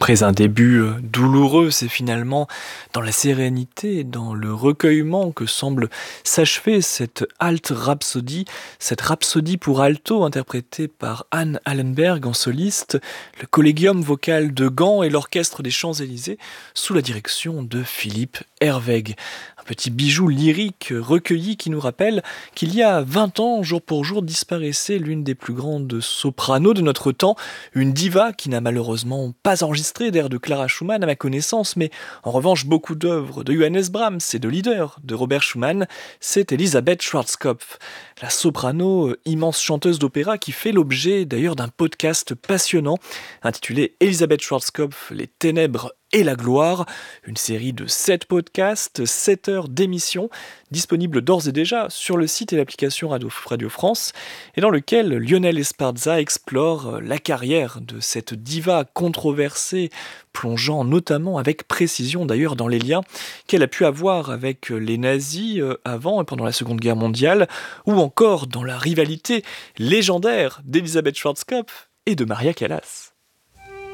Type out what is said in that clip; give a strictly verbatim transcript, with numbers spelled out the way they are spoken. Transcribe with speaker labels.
Speaker 1: Après un début euh, douloureux, c'est finalement dans la sérénité, dans le recueillement que semble s'achever cette Alt Rhapsody, cette rhapsodie pour alto interprétée par Anne Allenberg en soliste, le Collegium vocal de Gand et l'Orchestre des Champs-Élysées sous la direction de Philippe Herwegh. Un petit bijou lyrique recueilli qui nous rappelle qu'il y a vingt ans, jour pour jour, disparaissait l'une des plus grandes sopranos de notre temps, une diva qui n'a malheureusement pas enregistré d'air de Clara Schumann à ma connaissance, mais en revanche beaucoup d'œuvres de Johannes Brahms et de Lieder de Robert Schumann, c'est Elisabeth Schwarzkopf, la soprano, immense chanteuse d'opéra qui fait l'objet d'ailleurs d'un podcast passionnant intitulé Elisabeth Schwarzkopf, les ténèbres et la gloire, une série de sept podcasts, sept heures d'émissions, disponibles d'ores et déjà sur le site et l'application Radio, Radio France, et dans lequel Lionel Esparza explore la carrière de cette diva controversée, plongeant notamment avec précision d'ailleurs dans les liens qu'elle a pu avoir avec les nazis avant et pendant la Seconde Guerre mondiale, ou encore dans la rivalité légendaire d'Elisabeth Schwarzkopf et de Maria Callas.